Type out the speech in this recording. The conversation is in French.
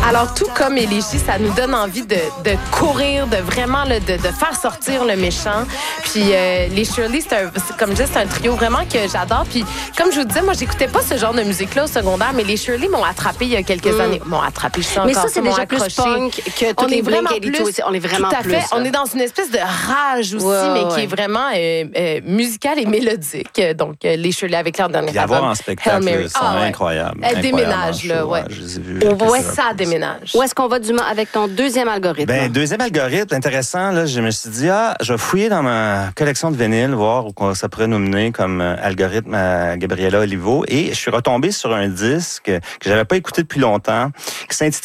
Alors, tout comme Élégie, ça nous donne envie de courir, de vraiment de faire sortir le méchant. Puis les Shirley, comme je disais, c'est un trio vraiment que j'adore. Puis comme je vous disais, moi, j'écoutais pas ce genre de musique-là au secondaire, mais les Shirley m'ont attrapé il y a quelques années. M'ont attrapé, je sais encore. Mais ça, c'est déjà accroché. plus punk que toutes les Blink-182 aussi. On est vraiment tout à fait. plus. On est dans une espèce de rage aussi, mais qui est vraiment musicale et mélodique. Donc, les Shirley avec leur dernier album. Puis avoir en spectacle, c'est incroyable. Elle déménage, là, ouais. Je les ai vus. Ouais, ça déménage. Où est-ce qu'on va avec ton deuxième algorithme? Ben, deuxième algorithme, intéressant, là, je me suis dit, je vais fouiller dans ma collection de vinyles, voir où ça pourrait nous mener comme algorithme à Gabriella Olivo. Et je suis retombé sur un disque que j'avais pas écouté depuis longtemps, qui s'intitule